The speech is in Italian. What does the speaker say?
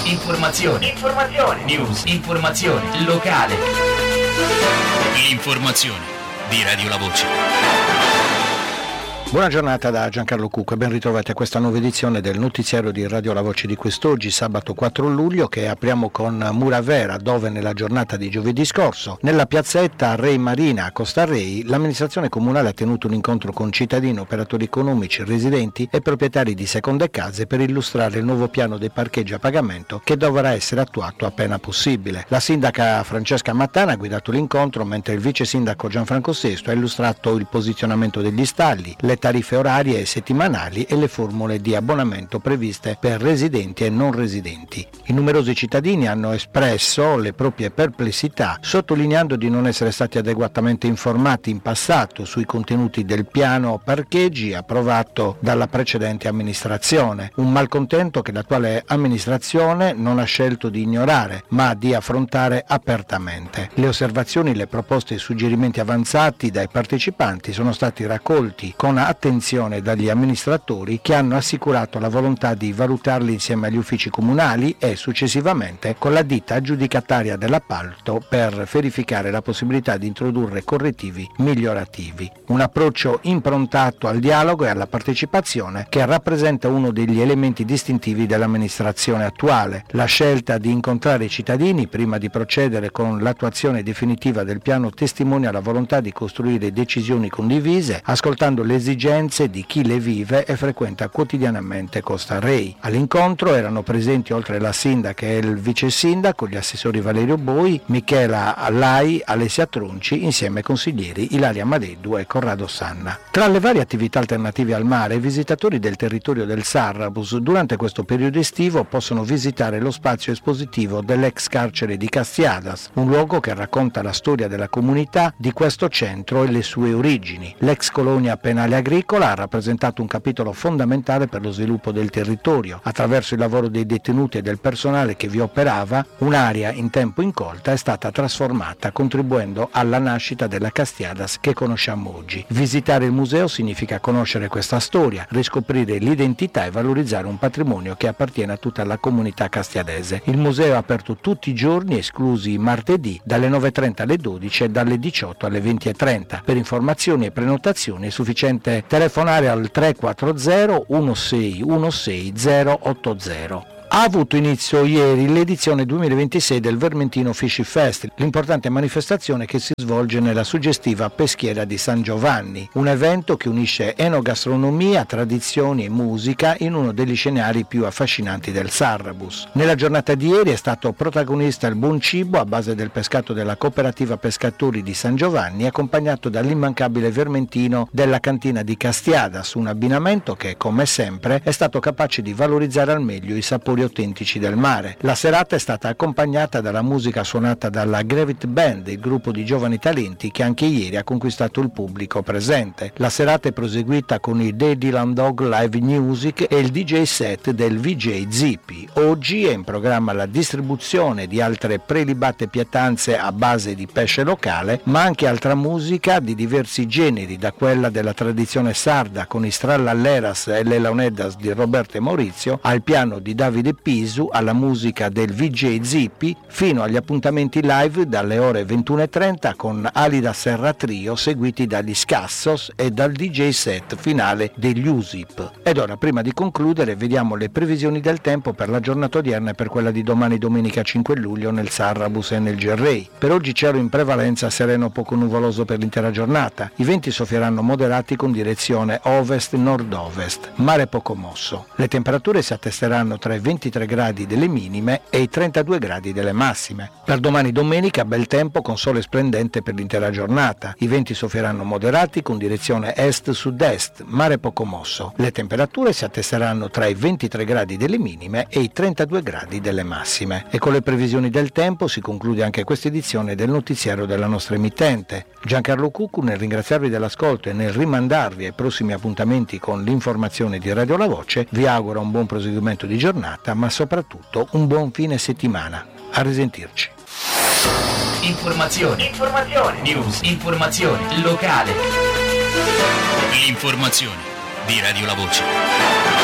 Informazione. News. Informazione locale. L'informazione di Radio La Voce. Buona giornata da Giancarlo Cucco e ben ritrovati a questa nuova edizione del notiziario di Radio La Voce di quest'oggi, sabato 4 luglio, che apriamo con Muravera, dove nella giornata di giovedì scorso, nella piazzetta Re Marina a Costa Rei, l'amministrazione comunale ha tenuto un incontro con cittadini, operatori economici, residenti e proprietari di seconde case per illustrare il nuovo piano dei parcheggi a pagamento che dovrà essere attuato appena possibile. La sindaca Francesca Mattana ha guidato l'incontro, mentre il vice sindaco Gianfranco Sesto ha illustrato il posizionamento degli stalli, le tariffe orarie e settimanali e le formule di abbonamento previste per residenti e non residenti. I numerosi cittadini hanno espresso le proprie perplessità, sottolineando di non essere stati adeguatamente informati in passato sui contenuti del piano parcheggi approvato dalla precedente amministrazione. Un malcontento che l'attuale amministrazione non ha scelto di ignorare, ma di affrontare apertamente. Le osservazioni, le proposte e i suggerimenti avanzati dai partecipanti sono stati raccolti con attenzione dagli amministratori, che hanno assicurato la volontà di valutarli insieme agli uffici comunali e successivamente con la ditta aggiudicataria dell'appalto per verificare la possibilità di introdurre correttivi migliorativi. Un approccio improntato al dialogo e alla partecipazione che rappresenta uno degli elementi distintivi dell'amministrazione attuale. La scelta di incontrare i cittadini prima di procedere con l'attuazione definitiva del piano testimonia la volontà di costruire decisioni condivise, ascoltando le esigenze di chi le vive e frequenta quotidianamente Costa Rei. All'incontro erano presenti, oltre la sindaca e il vice sindaco, gli assessori Valerio Boi, Michela Allai, Alessia Tronci, insieme ai consiglieri Ilaria Madeddu e Corrado Sanna. Tra le varie attività alternative al mare, i visitatori del territorio del Sarrabus durante questo periodo estivo possono visitare lo spazio espositivo dell'ex carcere di Castiadas, un luogo che racconta la storia della comunità di questo centro e le sue origini. L'ex colonia penale agricola ha rappresentato un capitolo fondamentale per lo sviluppo del territorio. Attraverso il lavoro dei detenuti e del personale che vi operava, un'area in tempo incolta è stata trasformata, contribuendo alla nascita della Castiadas che conosciamo oggi. Visitare il museo significa conoscere questa storia, riscoprire l'identità e valorizzare un patrimonio che appartiene a tutta la comunità castiadese. Il museo è aperto tutti i giorni, esclusi i martedì, dalle 9:30 alle 12 e dalle 18 alle 20:30. Per informazioni e prenotazioni è sufficiente telefonare al 340 1616 080. Ha avuto inizio ieri l'edizione 2026 del Vermentino Fisci Fest, l'importante manifestazione che si svolge nella suggestiva peschiera di San Giovanni, un evento che unisce enogastronomia, tradizioni e musica in uno degli scenari più affascinanti del Sarrabus. Nella giornata di ieri è stato protagonista il buon cibo a base del pescato della cooperativa pescatori di San Giovanni, accompagnato dall'immancabile vermentino della cantina di Castiadas, un abbinamento che, come sempre, è stato capace di valorizzare al meglio i sapori autentici del mare. La serata è stata accompagnata dalla musica suonata dalla Gravit Band, il gruppo di giovani talenti che anche ieri ha conquistato il pubblico presente. La serata è proseguita con il The Dylan Dog Live Music e il DJ set del VJ Zippi. Oggi è in programma la distribuzione di altre prelibate pietanze a base di pesce locale, ma anche altra musica di diversi generi, da quella della tradizione sarda con i Strallalleras e le Launeddas di Roberto e Maurizio, al piano di Davide Pisu, alla musica del VJ Zippi, fino agli appuntamenti live dalle ore 21:30 con Alida Serra Trio, seguiti dagli Scassos e dal DJ set finale degli Usip. Ed ora, prima di concludere, vediamo le previsioni del tempo per la giornata odierna e per quella di domani, domenica 5 luglio, nel Sarrabus e nel Gerrei. Per oggi cielo in prevalenza sereno, poco nuvoloso per l'intera giornata. I venti soffieranno moderati con direzione ovest-nord-ovest. Mare poco mosso. Le temperature si attesteranno tra i 23 gradi delle minime e i 32 gradi delle massime. Per domani domenica bel tempo con sole splendente per l'intera giornata. I venti soffieranno moderati con direzione est-sud-est, mare poco mosso. Le temperature si attesteranno tra i 23 gradi delle minime e i 32 gradi delle massime. E con le previsioni del tempo si conclude anche questa edizione del notiziario della nostra emittente. Giancarlo Cuccu, nel ringraziarvi dell'ascolto e nel rimandarvi ai prossimi appuntamenti con l'informazione di Radio La Voce, vi auguro un buon proseguimento di giornata, ma soprattutto un buon fine settimana. A risentirci. Informazione. News. Informazione locale. L'informazione di Radio La Voce.